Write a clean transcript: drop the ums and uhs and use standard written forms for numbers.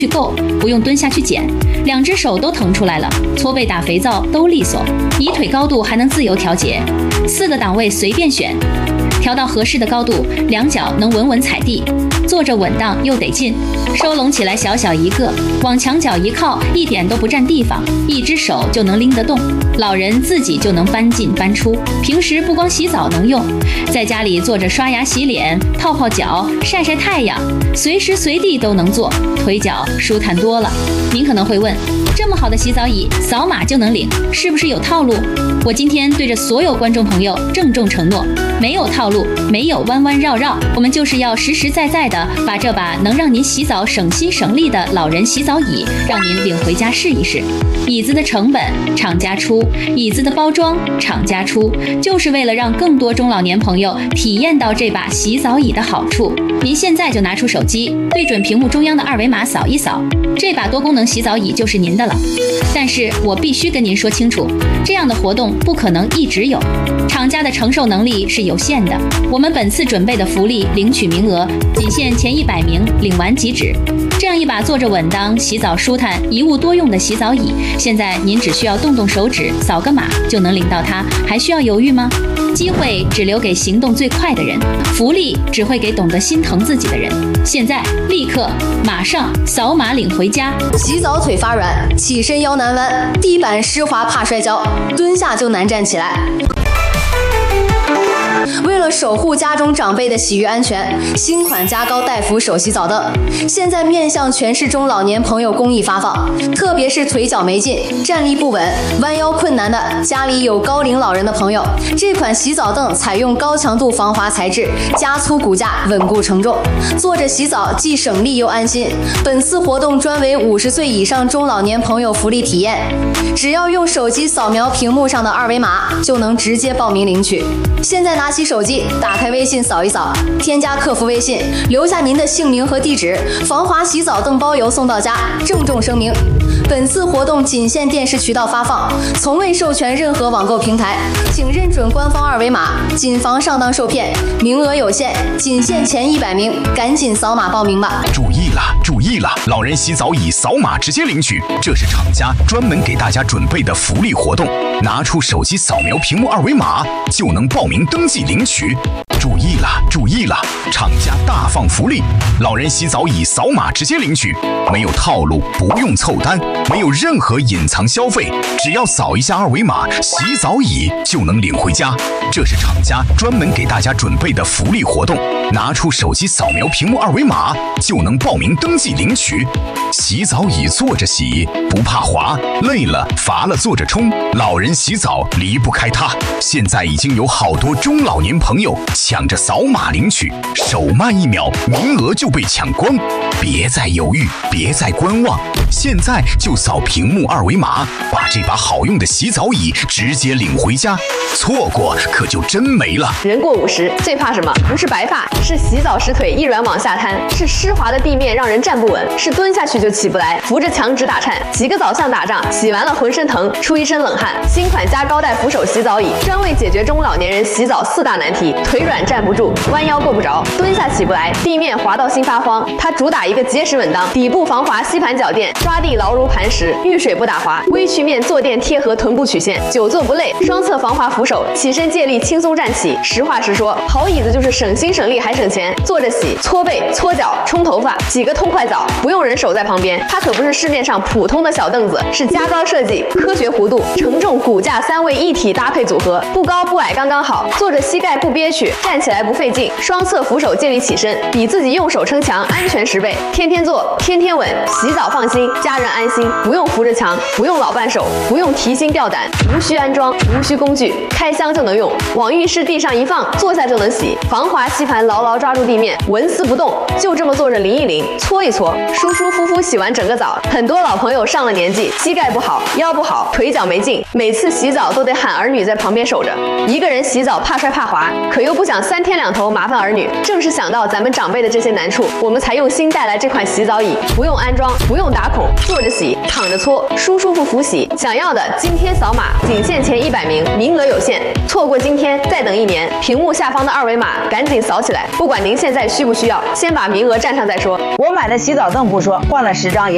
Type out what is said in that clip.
去够，不用蹲下去捡，两只手都腾出来了，搓背打肥皂都利索，椅腿高度还能自由调节，4个档位随便选，调到合适的高度，两脚能稳稳踩地，坐着稳当又得劲，收拢起来小小一个，往墙角一靠，一点都不占地方，一只手就能拎得动，老人自己就能搬进搬出。平时不光洗澡能用，在家里坐着刷牙洗脸、泡泡脚、晒晒太阳，随时随地都能做，腿脚舒坦多了。您可能会问，这么好的洗澡椅，扫码就能领，是不是有套路？我今天对着所有观众朋友郑重承诺，没有套路，没有弯弯绕绕，我们就是要实实在在的把这把能让您洗澡省心省力的老人洗澡椅让您领回家试一试。椅子的成本厂家出，椅子的包装厂家出，就是为了让更多中老年朋友体验到这把洗澡椅的好处。您现在就拿出手机，对准屏幕中央的2维码扫一扫，这把多功能洗澡椅就是您的了。但是我必须跟您说清楚，这样的活动不可能一直有，厂家的承受能力是有限的。我们本次准备的福利领取名额仅限前100名，领完即止。这样一把坐着稳当、洗澡舒坦、一物多用的洗澡椅，现在您只需要动动手指，扫个码就能领到它，还需要犹豫吗？机会只留给行动最快的人，福利只会给懂得心疼自己的人。现在立刻马上扫码领回家。 洗澡腿发软，起身腰难弯，地板湿滑怕摔跤，蹲下就难站起来。为了守护家中长辈的洗浴安全，新款加高带扶手洗澡凳现在面向全市中老年朋友公益发放，特别是腿脚没劲、站立不稳、弯腰困难的家里有高龄老人的朋友，这款洗澡凳采用高强度防滑材质，加粗骨架，稳固承重，坐着洗澡既省力又安心。本次活动专为50岁以上中老年朋友福利体验，只要用手机扫描屏幕上的2维码，就能直接报名领取。现在拿起手机，打开微信扫一扫，添加客服微信，留下您的姓名和地址，防滑洗澡凳包邮送到家。郑重声明，本次活动仅限电视渠道发放，从未授权任何网购平台，请认准官方2维码，谨防上当受骗。名额有限，仅限前100名，赶紧扫码报名吧！ 注意了，注意了！老人洗澡椅扫码直接领取，这是厂家专门给大家准备的福利活动。拿出手机扫描屏幕2维码，就能报名登记领取。注意了，注意了！厂家大放福利，老人洗澡椅扫码直接领取，没有套路，不用凑单，没有任何隐藏消费，只要扫一下2维码，洗澡椅就能领回家。这是厂家专门给大家准备的福利活动，拿出手机扫描屏幕2维码，就能报名登记领取。洗澡椅坐着洗，不怕滑，累了乏了坐着冲，老人洗澡离不开它。现在已经有好多中老年朋友抢着扫码领取，手慢1秒，名额就被抢光。别再犹豫，别再观望，现在就扫屏幕2维码，把这把好用的洗澡椅直接领回家。错过可就真没了。 人过50，最怕什么？不是白发，是洗澡时腿一软往下瘫，是湿滑的地面让人站不稳，是蹲下去就起不来，扶着墙直打颤，洗个澡像打仗，洗完了浑身疼，出一身冷汗。新款加高带扶手洗澡椅，专为解决中老年人洗澡4大难题：腿软站不住，弯腰够不着，蹲下起不来，地面滑到心发慌。它主打一个结实稳当，底部防滑吸盘脚垫，抓地牢如磐石，遇水不打滑，微曲面坐垫贴合臀部曲线，久坐不累，双侧防滑扶手，起身借力轻松站起。实话实说，好椅子就是省心省力还省钱，坐着洗、搓背、搓脚、冲头发，洗个痛快澡，不用人手在旁边。它可不是市面上普通的小凳子，是加高设计、科学弧度、承重骨架3位一体搭配组合，不高不矮刚刚好，坐着膝盖不憋屈，站起来不费劲，双侧扶手借力起身，比自己用手撑墙安全10倍。天天坐，天天稳，洗澡放心，家人安心，不用扶着墙，不用老伴手，不用提心吊胆，无需安装，无需工具，开箱就能用，往浴室地上一放，坐下就能洗，防滑吸盘牢牢抓住地面，纹丝不动，就这么坐着淋一淋，搓一搓，舒舒服服洗完整个澡。很多老朋友上了年纪，膝盖不好，腰不好，腿脚没劲，每次洗澡都得喊儿女在旁边守着，一个人洗澡怕摔怕滑，可又不想3天2头麻烦儿女。正是想到咱们长辈的这些难处，我们才用心带来这款洗澡椅，不用安装，不用打孔，坐着洗，躺着搓，舒舒服服洗。想要的今天扫码，仅限前100名，名额有限，错过今天再等1年。屏幕下方的2维码赶紧扫起来，不管您现在需不需要，先把名额占上再说。 我买的洗澡凳不说，换了10张也